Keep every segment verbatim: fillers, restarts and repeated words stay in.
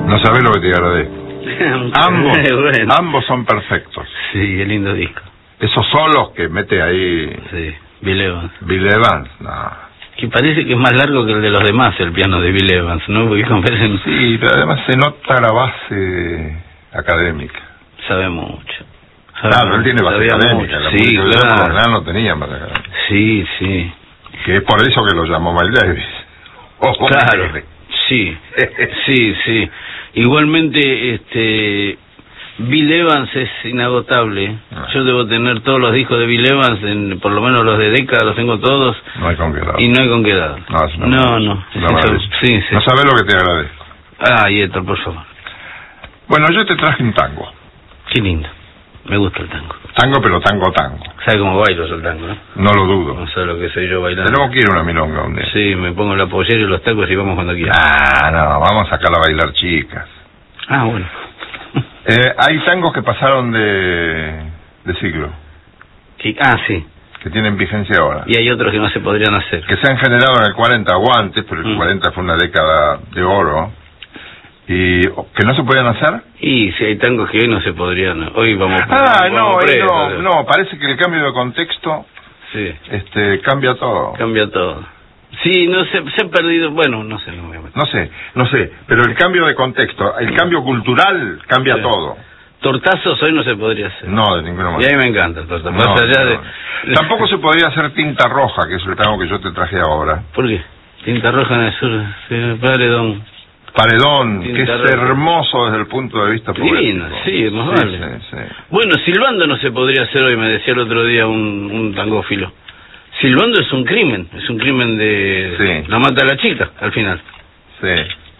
No sabés lo que te agradezco. ambos, bueno. ambos son perfectos. Sí, qué lindo disco. Esos solos que mete ahí Sí, Bill Evans. Bill Evans, no. Que parece que es más largo que el de los demás, el piano de Bill Evans, ¿no? Porque convencen... Sí, pero además se nota la base académica. Sabe mucho. Sabe claro, él tiene base académica. La sí, claro. Por no tenía base académica. Sí, sí. Que es por eso que lo llamó Miles Davis. Oh, claro, sí, sí, sí. Igualmente, este... Bill Evans es inagotable. Ah. Yo debo tener todos los discos de Bill Evans, en, por lo menos los de Decca, los tengo todos. No hay con qué dar. Y no hay con qué dar. No, no, no. no. Eso, sí, sí. No sabés lo que te agradezco. Ah, y Héctor, por favor. Bueno, yo te traje un tango. Qué lindo. Me gusta el tango. Tango, pero tango, tango. ¿Sabe cómo bailo el tango, no? No lo dudo. No sé lo que soy yo bailando. Tenemos que ir a una milonga un día. Sí, me pongo la pollera y los tacos y vamos cuando quieras. Ah, no, vamos a sacar a bailar chicas. Ah, bueno. Eh, hay tangos que pasaron de, de siglo. Sí, ah, sí. Que tienen vigencia ahora. Y hay otros que no se podrían hacer. Que se han generado en el cuarenta o antes, pero el mm. cuarenta fue una década de oro. ¿Y que no se podían hacer? Y si hay tangos que hoy no se podrían. Hoy vamos... Ah, vamos no, preso, no, pero... no, parece que el cambio de contexto sí. este cambia todo. Cambia todo. Sí, no se, se han perdido, bueno, no sé, no, no sé, no sé, pero el cambio de contexto, el cambio cultural cambia sí. todo. Tortazos hoy no se podría hacer. No, de ninguna manera. Y a mí me encanta el tortazo. No, Más allá no, de... no. Tampoco se podría hacer tinta roja, que es el tango que yo te traje ahora. ¿Por qué? Tinta roja en el sur, sí, paredón. Paredón, tinta que es roja. Hermoso desde el punto de vista divino, sí, más sí, vale. Sí, sí. Bueno, silbando no se podría hacer hoy, me decía el otro día un, un tangófilo. Silbando es un crimen, es un crimen de... Sí. La mata a la chica, al final. Sí.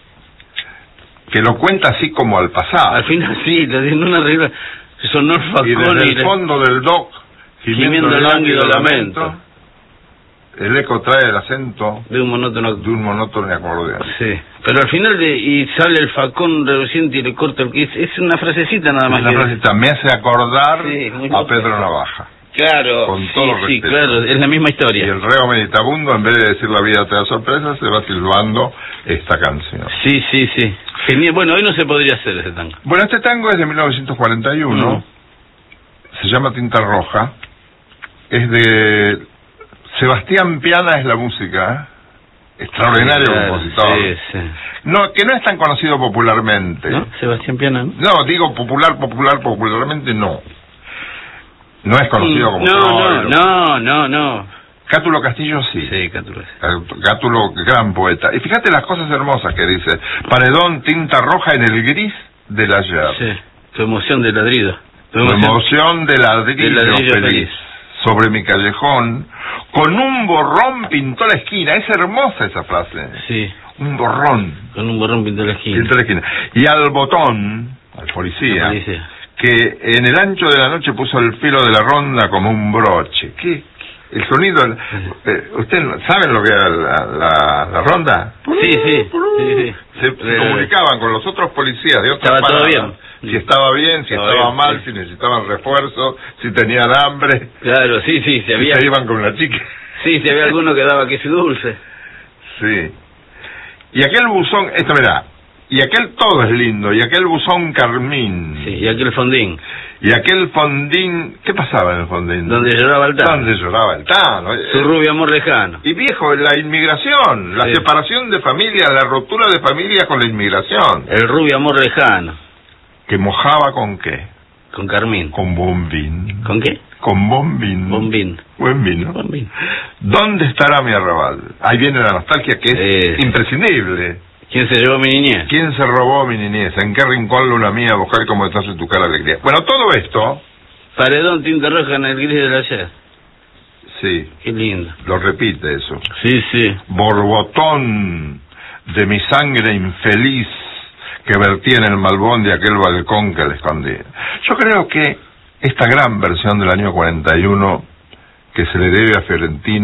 Que lo cuenta así como al pasado. Al final sí, en una regla... Sonó el facón y desde el fondo del dock, gimiendo el lánguido lamento, el eco trae el acento de un monótono de un monótono acordeón. Sí, pero al final de y sale el facón reluciente y le corta el... Es, es una frasecita nada más. Una que... frasecita, me hace acordar sí, a Pedro Navaja. Claro, con sí, todo sí, claro, es la misma historia. Y el reo meditabundo, en vez de decir la vida te da sorpresas, se va silbando esta canción. Sí, sí, sí. Genial. Bueno, hoy no se podría hacer ese tango. Bueno, este tango es de mil novecientos cuarenta y uno, mm. se llama Tinta Roja, es de Sebastián Piana, es la música, ¿eh? Extraordinario sí, claro, compositor. Sí, sí. No, que no es tan conocido popularmente. ¿No? Sebastián Piana, ¿no? No, digo popular, popular, popularmente no. No es conocido como... No, no, no, no, no. Cátulo Castillo sí. Sí, Cátulo. Cátulo, gran poeta. Y fíjate las cosas hermosas que dice. Paredón, tinta roja en el gris del ayer. Sí, tu emoción de ladrido. Tu emoción, emoción de ladrillo, de ladrillo feliz. feliz. Sobre mi callejón, con un borrón pintó la esquina. Es hermosa esa frase. Sí. Un borrón. Con un borrón pintó la esquina. Pintó la esquina. Y al botón, al policía... La policía. que en el ancho de la noche puso el filo de la ronda como un broche. ¿Qué? El sonido... Eh, ¿Usted saben lo que era la, la, la ronda? Sí, sí. sí, sí. Se, se comunicaban con los otros policías de otras Estaba paradas. todo bien. Si estaba bien, si estaba, estaba bien, mal, sí. Si necesitaban refuerzo, si tenían hambre. Claro, sí, sí. Si había... se iban con una chica. Sí, si había alguno que daba queso dulce. Sí. Y aquel buzón... Esto, mirá. Y aquel todo es lindo, y aquel buzón carmín. Sí, y aquel fondín. Y aquel fondín... ¿Qué pasaba en el fondín? Donde lloraba el Tano. Donde lloraba el Tano. Su rubio amor lejano. Y viejo, la inmigración, la sí. separación de familia, la ruptura de familia con la inmigración. El rubio amor lejano. ¿Que mojaba con qué? Con carmín. Con bombín. ¿Con qué? Con bombín. Bombín. Buen vino. Bombín. ¿Dónde estará mi arrabal? Ahí viene la nostalgia que es eh. imprescindible. ¿Quién se llevó mi niñez? ¿Quién se robó mi niñez? ¿En qué rincón luna mía buscar cómo estás en tu cara alegría? Bueno, todo esto... Paredón, tinta roja en el gris del ayer. Sí. Qué lindo. Lo repite eso. Sí, sí. Borbotón de mi sangre infeliz que vertí en el malbón de aquel balcón que le escondí. Yo creo que esta gran versión del año cuarenta y uno que se le debe a Fiorentino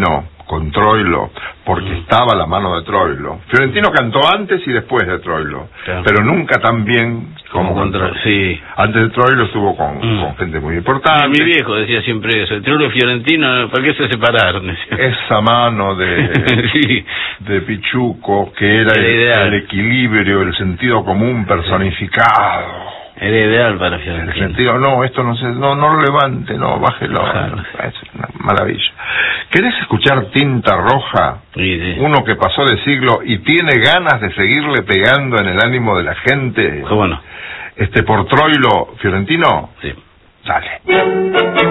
con Troilo, porque mm. estaba la mano de Troilo. Fiorentino cantó antes y después de Troilo, claro. pero nunca tan bien como, como con Troilo. Sí. Antes de Troilo estuvo con, mm. con gente muy importante. Mi viejo decía siempre eso, el Troilo y Fiorentino, ¿para qué se separaron? Esa mano de, sí. de Pichuco, que era el, el equilibrio, el sentido común personificado. Era ideal para Fiorentino. El sentido, no, esto no se, no, no lo levante, no, bájelo. Claro. Es una maravilla. ¿Querés escuchar Tinta Roja? Sí, sí. Uno que pasó de siglo y tiene ganas de seguirle pegando en el ánimo de la gente. ¿Cómo no? Este, por Troilo Fiorentino. Sí. Dale.